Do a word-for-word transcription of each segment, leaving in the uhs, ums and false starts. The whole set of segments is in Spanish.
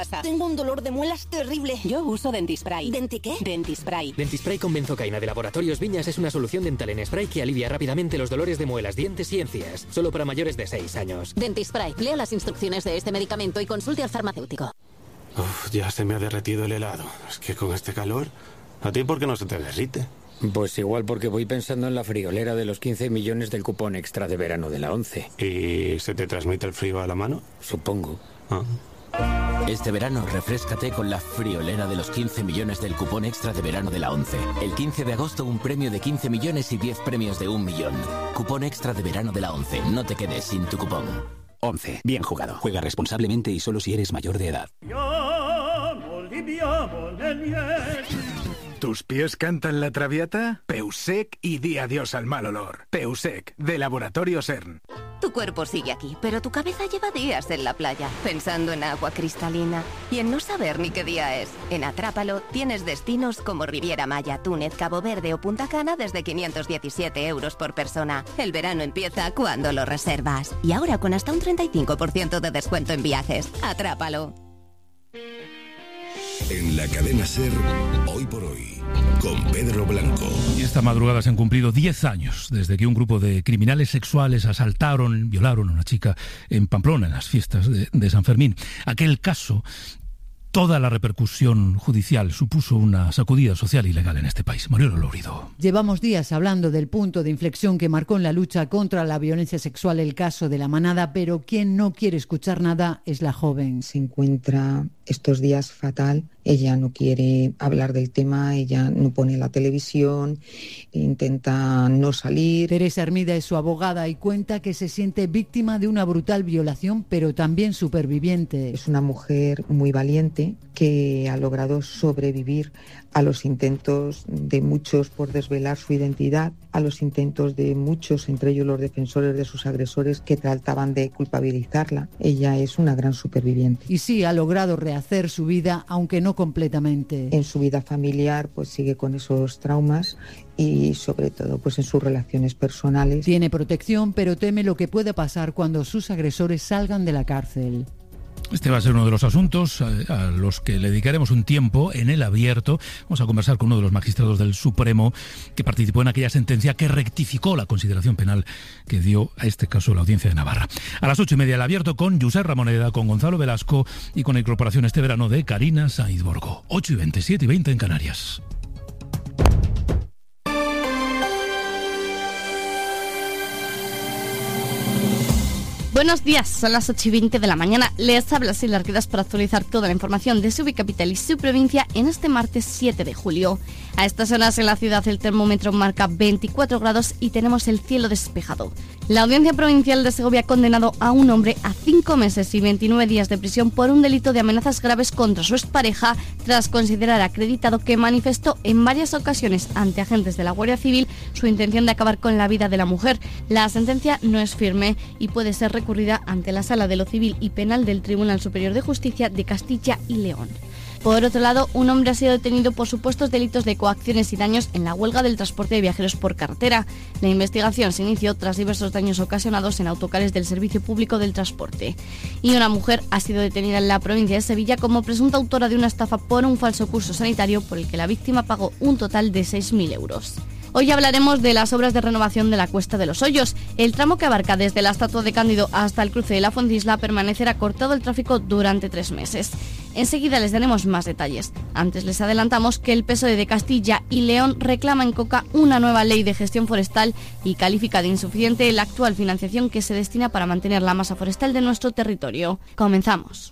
pasa? Tengo un dolor de muelas terrible. Yo uso Dentispray. ¿Denti qué? Dentispray. Dentispray con benzocaína de Laboratorios Viñas es una solución dental en spray que alivia rápidamente los dolores de muelas, dientes y encías. Solo para mayores de seis años. Dentispray. Lea las instrucciones de este medicamento y consulte al farmacéutico. Uf, ya se me ha derretido el helado. Es que con este calor... ¿A ti por qué no se te derrite? Pues igual porque voy pensando en la friolera de los quince millones del cupón extra de verano de la ONCE. ¿Y se te transmite el frío a la mano? Supongo. Ah. Este verano refréscate con la friolera de los quince millones del cupón extra de verano de la ONCE. El quince de agosto un premio de quince millones y diez premios de un millón. Cupón extra de verano de la ONCE. No te quedes sin tu cupón. ONCE. Bien jugado. Juega responsablemente y solo si eres mayor de edad. ¿Tus pies cantan la traviata? Peusec y di adiós al mal olor. Peusec, de Laboratorio CERN. Tu cuerpo sigue aquí, pero tu cabeza lleva días en la playa, pensando en agua cristalina y en no saber ni qué día es. En Atrápalo tienes destinos como Riviera Maya, Túnez, Cabo Verde o Punta Cana desde quinientos diecisiete euros por persona. El verano empieza cuando lo reservas. Y ahora con hasta un treinta y cinco por ciento de descuento en viajes. Atrápalo. En la cadena SER, Hoy por Hoy, con Pedro Blanco. Y esta madrugada se han cumplido diez años desde que un grupo de criminales sexuales asaltaron, violaron a una chica en Pamplona, en las fiestas de, de San Fermín. Aquel caso, toda la repercusión judicial supuso una sacudida social y legal en este país. Mariano Lourido. Llevamos días hablando del punto de inflexión que marcó en la lucha contra la violencia sexual el caso de La Manada, pero quien no quiere escuchar nada es la joven. Se encuentra estos días fatal. Ella no quiere hablar del tema, ella no pone la televisión, intenta no salir. Teresa Hermida es su abogada y cuenta que se siente víctima de una brutal violación, pero también superviviente. Es una mujer muy valiente que ha logrado sobrevivir a los intentos de muchos por desvelar su identidad, a los intentos de muchos, entre ellos los defensores de sus agresores, que trataban de culpabilizarla. Ella es una gran superviviente. Y sí, ha logrado rehacer su vida, aunque no completamente. En su vida familiar, pues sigue con esos traumas y sobre todo pues en sus relaciones personales. Tiene protección, pero teme lo que puede pasar cuando sus agresores salgan de la cárcel. Este va a ser uno de los asuntos a los que le dedicaremos un tiempo en el abierto. Vamos a conversar con uno de los magistrados del Supremo que participó en aquella sentencia que rectificó la consideración penal que dio a este caso la Audiencia de Navarra. A las ocho y media el abierto con Josep Ramoneda, con Gonzalo Velasco y con la incorporación este verano de Karina Sainz Borgo. ocho y veinte, siete y veinte en Canarias. Buenos días, son las ocho y veinte de la mañana. Les habla Silvia Arquedas para actualizar toda la información de su capital y su provincia en este martes siete de julio. A estas horas en la ciudad el termómetro marca veinticuatro grados y tenemos el cielo despejado. La Audiencia Provincial de Segovia ha condenado a un hombre a cinco meses y veintinueve días de prisión por un delito de amenazas graves contra su expareja, tras considerar acreditado que manifestó en varias ocasiones ante agentes de la Guardia Civil su intención de acabar con la vida de la mujer. La sentencia no es firme y puede ser recurrida ante la Sala de lo Civil y Penal del Tribunal Superior de Justicia de Castilla y León. Por otro lado, un hombre ha sido detenido por supuestos delitos de coacciones y daños en la huelga del transporte de viajeros por carretera. La investigación se inició tras diversos daños ocasionados en autocares del Servicio Público del Transporte. Y una mujer ha sido detenida en la provincia de Sevilla como presunta autora de una estafa por un falso curso sanitario por el que la víctima pagó un total de seis mil euros. Hoy hablaremos de las obras de renovación de la Cuesta de los Hoyos. El tramo que abarca desde la Estatua de Cándido hasta el cruce de la Fuencisla permanecerá cortado el tráfico durante tres meses. Enseguida les daremos más detalles. Antes les adelantamos que el P S O E de Castilla y León reclama en Coca una nueva ley de gestión forestal y califica de insuficiente la actual financiación que se destina para mantener la masa forestal de nuestro territorio. Comenzamos.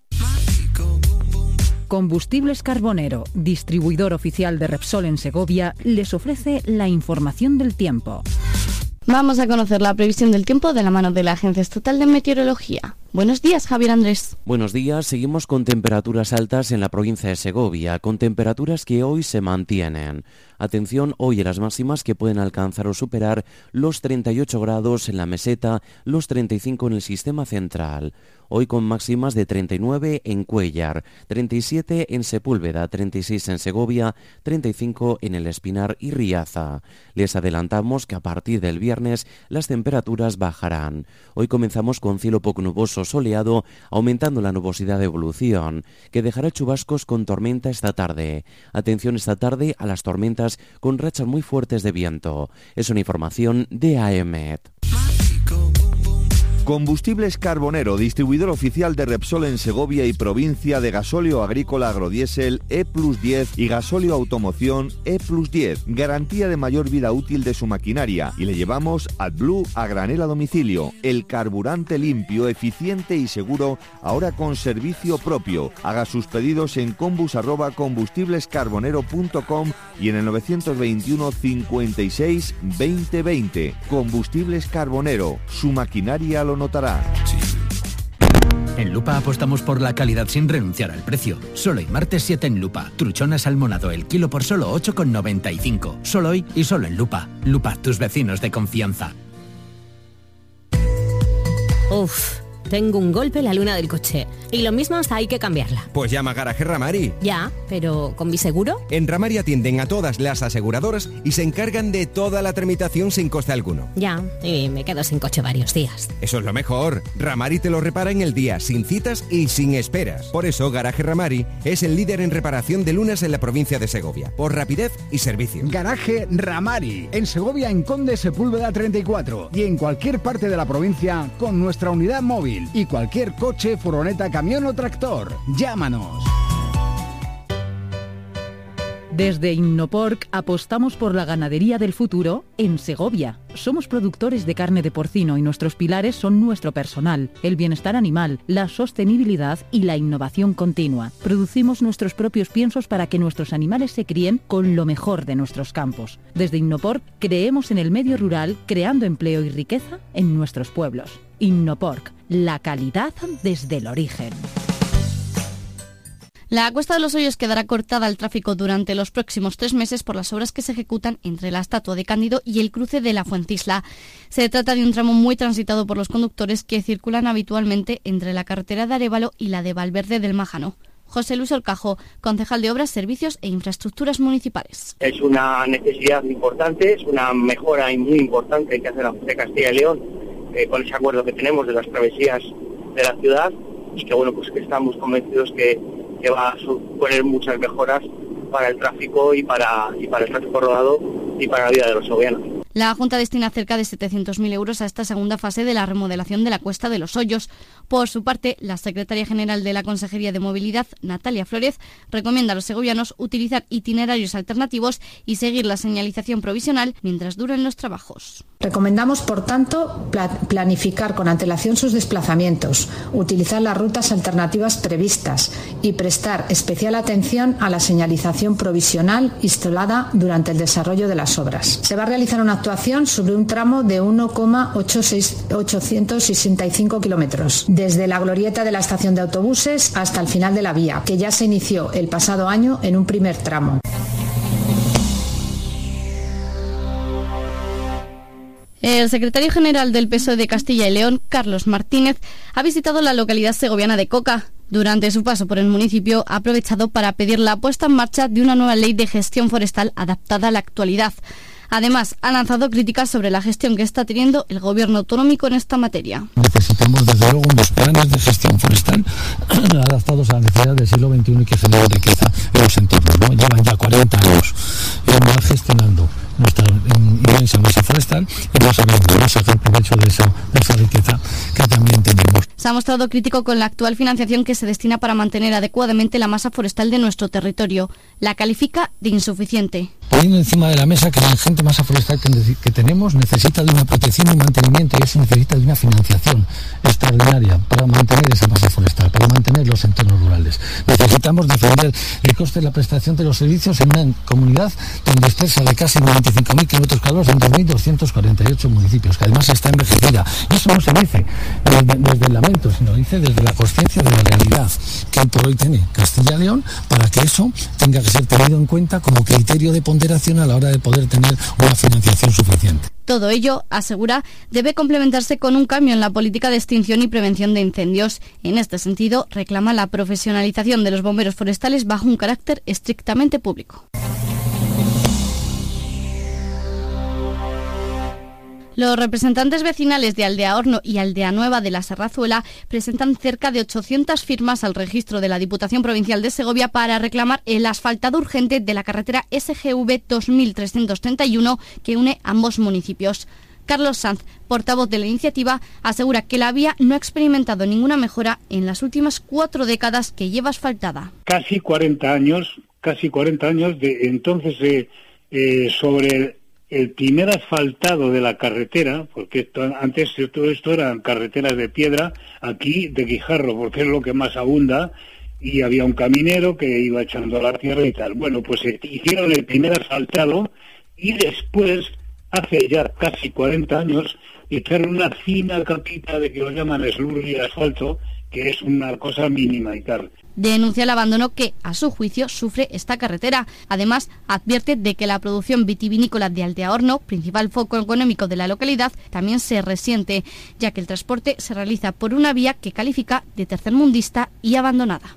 Combustibles Carbonero, distribuidor oficial de Repsol en Segovia, les ofrece la información del tiempo. Vamos a conocer la previsión del tiempo de la mano de la Agencia Estatal de Meteorología. Buenos días, Javier Andrés. Buenos días. Seguimos con temperaturas altas en la provincia de Segovia, con temperaturas que hoy se mantienen. Atención hoy a las máximas que pueden alcanzar o superar los treinta y ocho grados en la meseta, los treinta y cinco en el sistema central. Hoy con máximas de treinta y nueve en Cuéllar, treinta y siete en Sepúlveda, treinta y seis en Segovia, treinta y cinco en El Espinar y Riaza. Les adelantamos que a partir del viernes las temperaturas bajarán. Hoy comenzamos con cielo poco nuboso resto soleado, aumentando la nubosidad de evolución, que dejará chubascos con tormenta esta tarde. Atención esta tarde a las tormentas con rachas muy fuertes de viento. Es una información de A E M E T. Combustibles Carbonero, distribuidor oficial de Repsol en Segovia y provincia, de gasóleo agrícola agrodiesel E plus diez y gasóleo automoción E plus diez. Garantía de mayor vida útil de su maquinaria. Y le llevamos AdBlue a granel a domicilio. El carburante limpio, eficiente y seguro, ahora con servicio propio. Haga sus pedidos en combus arroba combustiblescarbonero punto com y en el novecientos veintiuno cincuenta y seis veinte veinte. Combustibles Carbonero, su maquinaria lo notará. En Lupa apostamos por la calidad sin renunciar al precio. Solo hoy, martes siete en Lupa. Truchona salmonado el kilo por solo ocho con noventa y cinco. Solo hoy y solo en Lupa. Lupa, tus vecinos de confianza. Uf, tengo un golpe en la luna del coche. Y lo mismo hasta hay que cambiarla. Pues llama a Garaje Ramari. Ya, pero ¿con mi seguro? En Ramari atienden a todas las aseguradoras y se encargan de toda la tramitación sin coste alguno. Ya, y me quedo sin coche varios días. Eso es lo mejor. Ramari te lo repara en el día, sin citas y sin esperas. Por eso Garaje Ramari es el líder en reparación de lunas en la provincia de Segovia, por rapidez y servicio. Garaje Ramari, en Segovia, en Conde Sepúlveda treinta y cuatro y en cualquier parte de la provincia con nuestra unidad móvil y cualquier coche, furgoneta, camión o tractor. Llámanos. Desde Innoporc apostamos por la ganadería del futuro en Segovia. Somos productores de carne de porcino y nuestros pilares son nuestro personal, el bienestar animal, la sostenibilidad y la innovación continua. Producimos nuestros propios piensos para que nuestros animales se críen con lo mejor de nuestros campos. Desde Innoporc creemos en el medio rural, creando empleo y riqueza en nuestros pueblos. Innoporc, la calidad desde el origen. La Cuesta de los Hoyos quedará cortada al tráfico durante los próximos tres meses por las obras que se ejecutan entre la estatua de Cándido y el cruce de la Fuencisla. Se trata de un tramo muy transitado por los conductores que circulan habitualmente entre la carretera de Arévalo y la de Valverde del Májano. José Luis Orcajo, concejal de Obras, Servicios e Infraestructuras Municipales. Es una necesidad importante, es una mejora muy importante que hace la Junta de Castilla y León eh, con ese acuerdo que tenemos de las travesías de la ciudad y que bueno, pues que estamos convencidos que que va a suponer muchas mejoras para el tráfico y para y para el tráfico rodado y para la vida de los segovianos. La Junta destina cerca de setecientos mil euros a esta segunda fase de la remodelación de la Cuesta de los Hoyos. Por su parte, la secretaria general de la Consejería de Movilidad, Natalia Flórez, recomienda a los segovianos utilizar itinerarios alternativos y seguir la señalización provisional mientras duren los trabajos. Recomendamos, por tanto, planificar con antelación sus desplazamientos, utilizar las rutas alternativas previstas y prestar especial atención a la señalización provisional instalada durante el desarrollo de las obras. Se va a realizar una actuación sobre un tramo de uno coma ochocientos sesenta y cinco kilómetros, desde la glorieta de la estación de autobuses hasta el final de la vía, que ya se inició el pasado año en un primer tramo. El secretario general del P S O E de Castilla y León, Carlos Martínez, ha visitado la localidad segoviana de Coca. Durante su paso por el municipio ha aprovechado para pedir la puesta en marcha de una nueva ley de gestión forestal adaptada a la actualidad. Además, ha lanzado críticas sobre la gestión que está teniendo el gobierno autonómico en esta materia. Necesitamos, desde luego, unos planes de gestión forestal adaptados a la necesidad del siglo veintiuno y que generen riqueza en los entornos, ¿no? Llevan ya cuarenta años mal gestionando nuestra inmensa masa forestal y no sabiendo no sacar provecho de esa, de esa riqueza que también tenemos. Se ha mostrado crítico con la actual financiación que se destina para mantener adecuadamente la masa forestal de nuestro territorio. La califica de insuficiente. Poniendo encima de la mesa que la ingente masa forestal que, que tenemos necesita de una protección y mantenimiento, y eso necesita de una financiación extraordinaria para mantener esa masa forestal, para mantener los entornos rurales. Necesitamos defender el coste de la prestación de los servicios en una comunidad donde expresa de casi noventa y cinco mil kilómetros cuadrados en dos mil doscientos cuarenta y ocho municipios, que además está envejecida. Y eso no se dice desde, desde el lamento, sino dice desde la consciencia de la realidad que hoy por hoy tiene Castilla y León, para que eso tenga que ser tenido en cuenta como criterio de ponderación a la hora de poder tener una financiación suficiente. Todo ello, asegura, debe complementarse con un cambio en la política de extinción y prevención de incendios. En este sentido, reclama la profesionalización de los bomberos forestales bajo un carácter estrictamente público. Los representantes vecinales de Aldea Horno y Aldea Nueva de la Serrazuela presentan cerca de ochocientas firmas al registro de la Diputación Provincial de Segovia para reclamar el asfaltado urgente de la carretera S G V dos mil trescientos treinta y uno que une ambos municipios. Carlos Sanz, portavoz de la iniciativa, asegura que la vía no ha experimentado ninguna mejora en las últimas cuatro décadas que lleva asfaltada. Casi cuarenta años, casi cuarenta años de entonces eh, eh, sobre el primer asfaltado de la carretera, porque esto, antes todo esto eran carreteras de piedra, aquí de guijarro, porque es lo que más abunda, y había un caminero que iba echando la tierra y tal. Bueno, pues eh, hicieron el primer asfaltado y después, hace ya casi cuarenta años, echaron una fina capita de que lo llaman eslurri y asfalto, que es una cosa mínima y tal. Denuncia el abandono que, a su juicio, sufre esta carretera. Además, advierte de que la producción vitivinícola de Aldea Horno, principal foco económico de la localidad, también se resiente, ya que el transporte se realiza por una vía que califica de tercermundista y abandonada.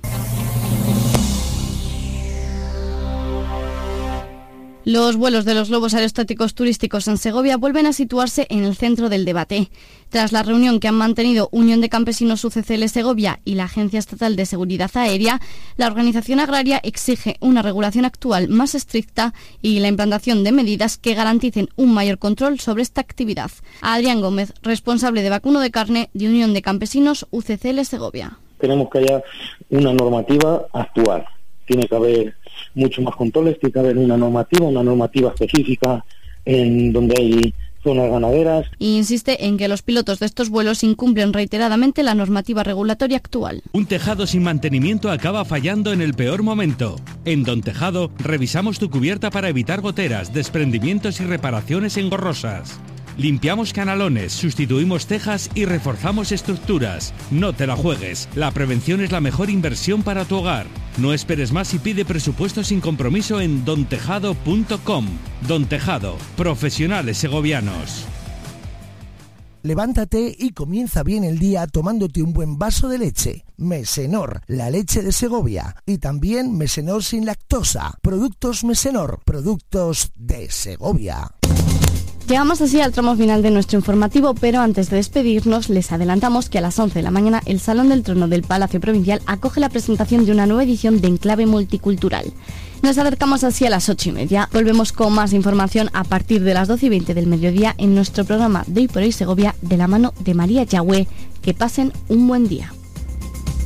Los vuelos de los globos aerostáticos turísticos en Segovia vuelven a situarse en el centro del debate. Tras la reunión que han mantenido Unión de Campesinos U C C L Segovia y la Agencia Estatal de Seguridad Aérea, la organización agraria exige una regulación actual más estricta y la implantación de medidas que garanticen un mayor control sobre esta actividad. Adrián Gómez, responsable de vacuno de carne de Unión de Campesinos U C C L Segovia. Tenemos que haya una normativa actual. Tiene que haber mucho más controles, tiene que haber una normativa, una normativa específica en donde hay zonas ganaderas. Y insiste en que los pilotos de estos vuelos incumplen reiteradamente la normativa regulatoria actual. Un tejado sin mantenimiento acaba fallando en el peor momento. En Don Tejado revisamos tu cubierta para evitar goteras, desprendimientos y reparaciones engorrosas. Limpiamos canalones, sustituimos tejas y reforzamos estructuras. No te la juegues, la prevención es la mejor inversión para tu hogar. No esperes más y pide presupuesto sin compromiso en don tejado punto com. Don Tejado, profesionales segovianos. Levántate y comienza bien el día tomándote un buen vaso de leche. Mesenor, la leche de Segovia. Y también Mesenor sin lactosa. Productos Mesenor, productos de Segovia. Llegamos así al tramo final de nuestro informativo, pero antes de despedirnos les adelantamos que a las once de la mañana el Salón del Trono del Palacio Provincial acoge la presentación de una nueva edición de Enclave Multicultural. Nos acercamos así a las ocho y media. Volvemos con más información a partir de las doce y veinte del mediodía en nuestro programa de Hoy por Hoy Segovia de la mano de María Yagüe. Que pasen un buen día.